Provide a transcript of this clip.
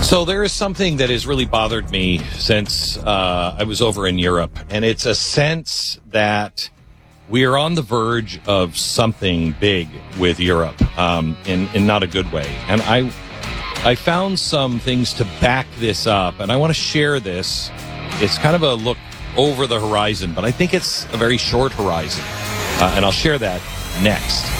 So there is something that has really bothered me since I was over in Europe, and it's a sense that we are on the verge of something big with Europe, in not a good way. And I found some things to back this up, and I want to share this. It's kind of a look over the horizon, but I think it's a very short horizon, and I'll share that next.